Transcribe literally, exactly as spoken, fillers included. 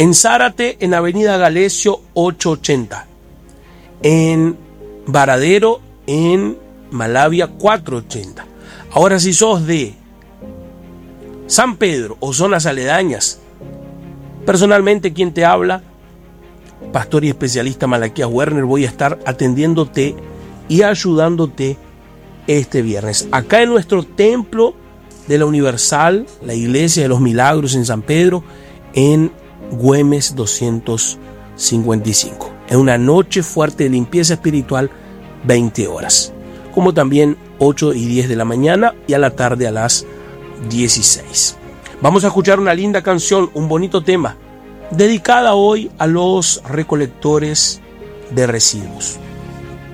En Zárate, en Avenida Galesio ochocientos ochenta. En Varadero, en Malavia cuatrocientos ochenta. Ahora, si sos de San Pedro o zonas aledañas, personalmente quien te habla, pastor y especialista Malaquías Werner, voy a estar atendiéndote y ayudándote este viernes. Acá en nuestro templo de la Universal, la Iglesia de los Milagros en San Pedro, en Güemes doscientos cincuenta y cinco. En una noche fuerte de limpieza espiritual, veinte horas. Como también ocho y diez de la mañana y a la tarde a las dieciséis. Vamos a escuchar una linda canción, un bonito tema, dedicada hoy a los recolectores de residuos.